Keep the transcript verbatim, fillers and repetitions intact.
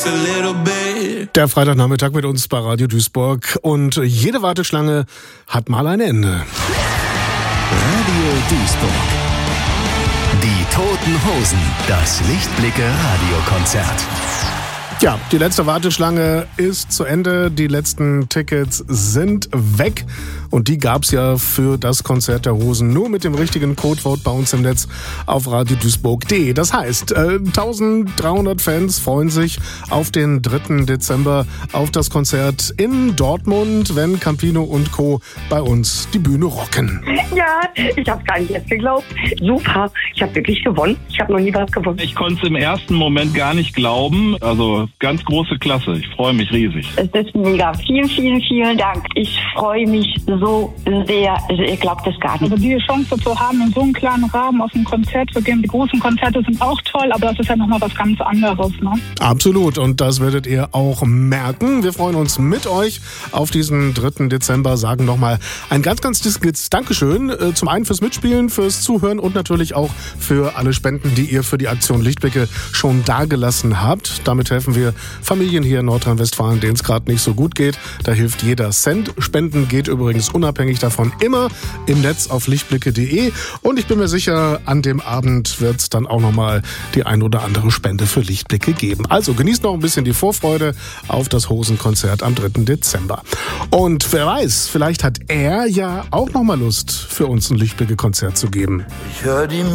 Der Freitagnachmittag mit uns bei Radio Duisburg und jede Warteschlange hat mal ein Ende. Radio Duisburg. Die Toten Hosen, das Lichtblicke-Radiokonzert. Ja, die letzte Warteschlange ist zu Ende, die letzten Tickets sind weg und die gab's ja für das Konzert der Hosen nur mit dem richtigen Codewort bei uns im Netz auf radio duisburg punkt de. Das heißt, äh, dreizehnhundert Fans freuen sich auf den dritten Dezember auf das Konzert in Dortmund, wenn Campino und Co. bei uns die Bühne rocken. Ja, ich habe gar nicht erst geglaubt. Super, ich habe wirklich gewonnen. Ich habe noch nie was gewonnen. Ich konnte es im ersten Moment gar nicht glauben. Also ganz große Klasse. Ich freue mich riesig. Es ist mega. Vielen, vielen, vielen Dank. Ich freue mich so sehr. Ihr glaubt es gar nicht. Also die Chance zu haben, in so einem kleinen Rahmen auf ein Konzert zu gehen. Die großen Konzerte sind auch toll, aber das ist ja nochmal was ganz anderes, ne? Absolut. Und das werdet ihr auch merken. Wir freuen uns mit euch auf diesen dritten Dezember. Sagen nochmal ein ganz, ganz dickes Dankeschön. Zum einen fürs Mitspielen, fürs Zuhören und natürlich auch für alle Spenden, die ihr für die Aktion Lichtblicke schon dagelassen habt. Damit helfen wir Familien hier in Nordrhein-Westfalen, denen es gerade nicht so gut geht. Da hilft jeder Cent. Spenden geht übrigens unabhängig davon immer im Netz auf lichtblicke punkt de. Und ich bin mir sicher, an dem Abend wird es dann auch nochmal die ein oder andere Spende für Lichtblicke geben. Also genießt noch ein bisschen die Vorfreude auf das Hosenkonzert am dritten Dezember. Und wer weiß, vielleicht hat er ja auch nochmal Lust, für uns ein Lichtblicke-Konzert zu geben. Ich hör die